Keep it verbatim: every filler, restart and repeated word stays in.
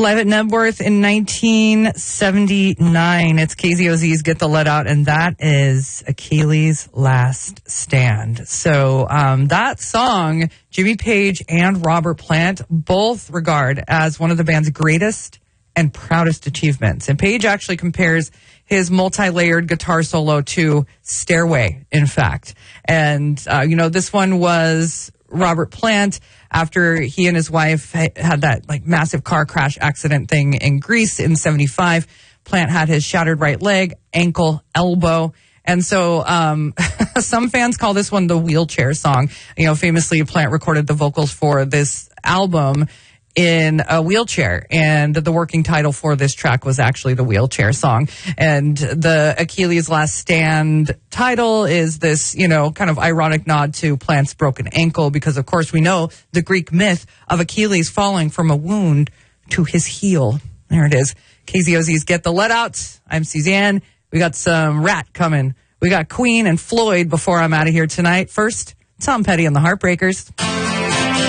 Live at Nebworth in nineteen seventy-nine. It's K Z O Z's Get the Let Out, and that is Achilles' Last Stand. So um, that song, Jimmy Page and Robert Plant both regard as one of the band's greatest and proudest achievements. And Page actually compares his multi-layered guitar solo to Stairway, in fact. And, uh, you know, this one was Robert Plant after he and his wife had that like massive car crash accident thing in Greece in seventy-five. Plant had his shattered right leg, ankle, elbow. And so um, some fans call this one the wheelchair song. You know, famously, Plant recorded the vocals for this album in a wheelchair, and the working title for this track was actually the Wheelchair Song. And the Achilles' Last Stand title is this, you know, kind of ironic nod to Plant's broken ankle, because of course we know the Greek myth of Achilles falling from a wound to his heel. There it is. K Z O Z's Get the Let Out. I'm Suzanne. We got some Rat coming. We got Queen and Floyd before I'm out of here tonight. First, Tom Petty and the Heartbreakers.